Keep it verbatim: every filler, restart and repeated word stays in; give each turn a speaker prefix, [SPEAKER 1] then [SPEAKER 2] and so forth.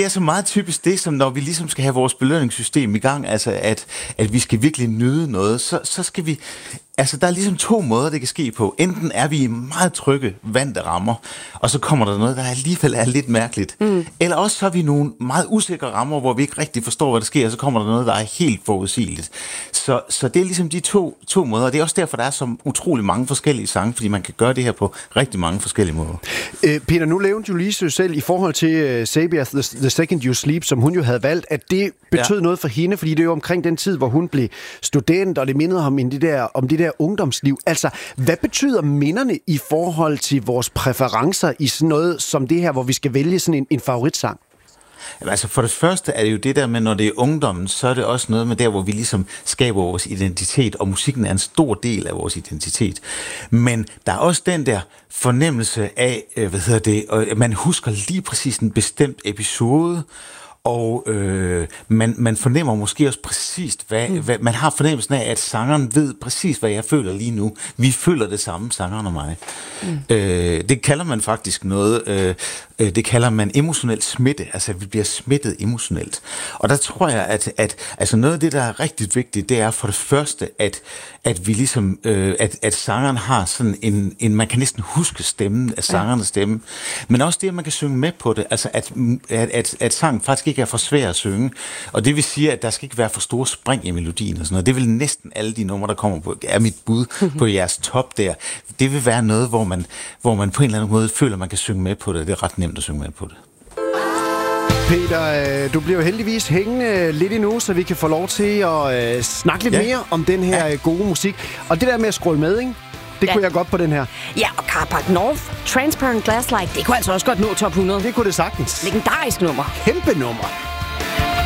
[SPEAKER 1] er så meget typisk det, som når vi ligesom skal have vores belønningssystem i gang, altså at, at vi skal virkelig nyde noget, så, så skal vi... Altså, der er ligesom to måder, det kan ske på. Enten er vi i meget trygge, vante rammer, og så kommer der noget, der alligevel er lidt mærkeligt. Mm. Eller også så er vi nogle meget usikre rammer, hvor vi ikke rigtig forstår, hvad der sker, og så kommer der noget, der er helt forudsigeligt. Så, så det er ligesom de to, to måder, og det er også derfor, der er så utrolig mange forskellige sange, fordi man kan gøre det her på rigtig mange forskellige måder.
[SPEAKER 2] Øh, Peter, nu nævnte Julise selv i forhold til uh, Sabia, the, the Second You Sleep, som hun jo havde valgt, at det betød ja. noget for hende, fordi det er jo omkring den tid, hvor hun blev student, og det mindede ham om det der, om det der ungdomsliv. Altså, hvad betyder minderne i forhold til vores præferencer i sådan noget som det her, hvor vi skal vælge sådan en, en favoritsang?
[SPEAKER 1] Altså for det første er det jo det der med, når det er ungdommen, så er det også noget med der, hvor vi ligesom skaber vores identitet, og musikken er en stor del af vores identitet. Men der er også den der fornemmelse af, hvad hedder det, og man husker lige præcis en bestemt episode, og øh, man, man fornemmer måske også præcist, hvad, mm. hvad, man har fornemmelsen af, at sangeren ved præcis, hvad jeg føler lige nu. Vi føler det samme, sangeren og mig. Mm. Øh, det kalder man faktisk noget, øh, det kalder man emotionel smitte, altså vi bliver smittet emotionelt. Og der tror jeg, at, at altså noget af det, der er rigtig vigtigt, det er for det første, at, at vi ligesom, øh, at, at sangeren har sådan en, en, man kan næsten huske stemmen af sangernes stemme, men også det, at man kan synge med på det, altså at, at, at, at sangen faktisk ikke er for svær at synge, og det vil sige, at der skal ikke være for store spring i melodien og sådan noget. Det vil næsten alle de numre, der kommer på, er mit bud på jeres top der. Det vil være noget, hvor man, hvor man på en eller anden måde føler, at man kan synge med på det. Det er ret nemt at synge med på det.
[SPEAKER 2] Peter, du bliver heldigvis hængende lidt endnu, så vi kan få lov til at snakke lidt ja. mere om den her ja. gode musik. Og det der med at scrolle med, ikke? Det ja. kunne jeg godt på den her.
[SPEAKER 3] Ja, og Carpath North, Transparent Glass Like, det kunne altså også godt nå top hundrede.
[SPEAKER 2] Det kunne det sagtens.
[SPEAKER 3] Legendarisk nummer.
[SPEAKER 2] Kæmpe nummer.